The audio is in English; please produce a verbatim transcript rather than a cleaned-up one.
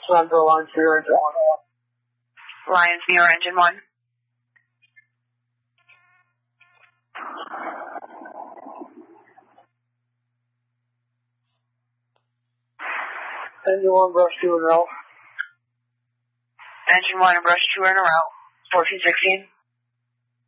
Central Line Zero Engine One. Lions Zero Engine One. Engine One, brush two in a row. Engine One and brush two in a row. fourteen sixteen.